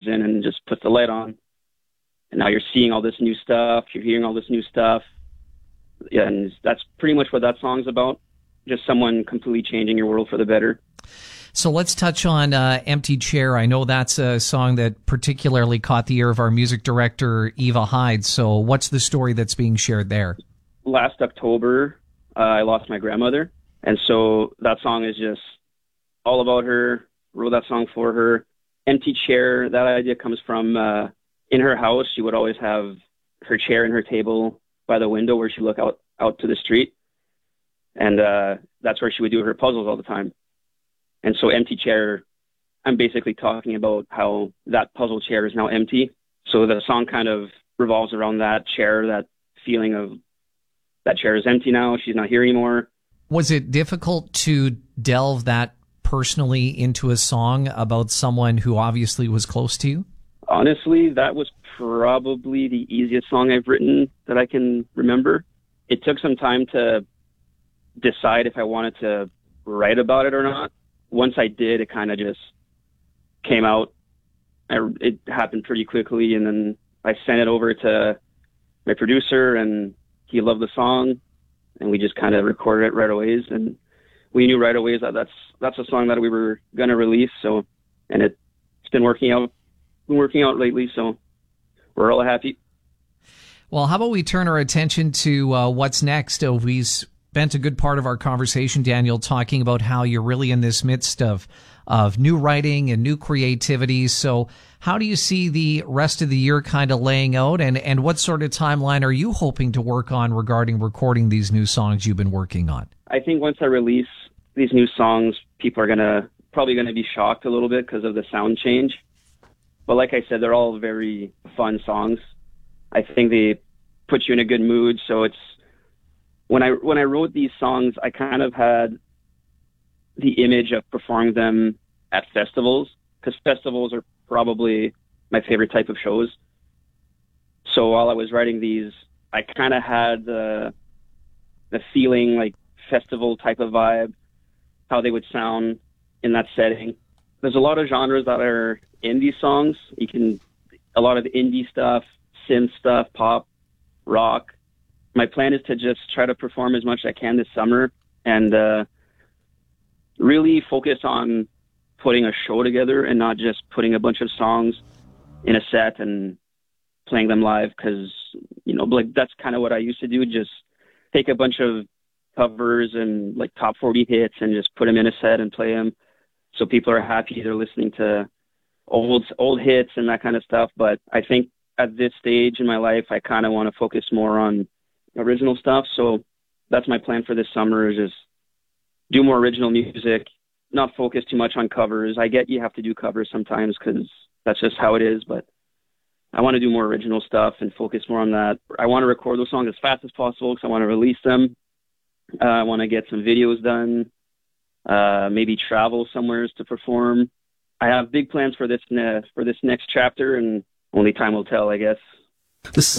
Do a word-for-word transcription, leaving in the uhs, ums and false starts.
in and just puts the light on. And now you're seeing all this new stuff. You're hearing all this new stuff. Yeah, and that's pretty much what that song's about. Just someone completely changing your world for the better. So let's touch on uh, Empty Chair. I know that's a song that particularly caught the ear of our music director, Eva Hyde. So what's the story that's being shared there? Last October, uh, I lost my grandmother. And so that song is just all about her. Wrote that song for her. Empty Chair, that idea comes from uh, in her house. She would always have her chair and her table by the window where she looked out, out to the street. And uh, that's where she would do her puzzles all the time. And so Empty Chair, I'm basically talking about how that puzzle chair is now empty. So the song kind of revolves around that chair, that feeling of that chair is empty now. She's not here anymore. Was it difficult to delve that personally into a song about someone who obviously was close to you? Honestly, that was probably the easiest song I've written that I can remember. It took some time to decide if I wanted to write about it or not. Once I did, it kind of just came out. I, it happened pretty quickly, and then I sent it over to my producer, and he loved the song, and we just kind of recorded it right away. And we knew right away that that's that's a song that we were gonna release. So, and it, it's been working out, been working out lately. So we're all happy. Well, how about we turn our attention to uh, what's next? Uh, we spent a good part of our conversation, Daniel, talking about how you're really in this midst of of new writing and new creativity. So how do you see the rest of the year kind of laying out, and, and what sort of timeline are you hoping to work on regarding recording these new songs you've been working on? I think once I release these new songs, people are gonna probably going to be shocked a little bit because of the sound change. But like I said, they're all very fun songs. I think they put you in a good mood. So it's, When I when I wrote these songs, I kind of had the image of performing them at festivals, because festivals are probably my favorite type of shows. So while I was writing these, I kind of had the the feeling like festival type of vibe, how they would sound in that setting. There's a lot of genres that are in these songs. You can a lot of indie stuff, synth stuff, pop, rock. My plan is to just try to perform as much as I can this summer and uh, really focus on putting a show together and not just putting a bunch of songs in a set and playing them live, because, you know, like that's kind of what I used to do, just take a bunch of covers and like top forty hits and just put them in a set and play them so people are happy they're listening to old old hits and that kind of stuff. But I think at this stage in my life, I kind of want to focus more on original stuff. So that's my plan for this summer, is just do more original music, not focus too much on covers. I get you have to do covers sometimes because that's just how it is, but I want to do more original stuff and focus more on that. I want to record those songs as fast as possible because I want to release them. Uh, I want to get some videos done, uh, maybe travel somewheres to perform. I have big plans for this ne- for this next chapter, and only time will tell, I guess. The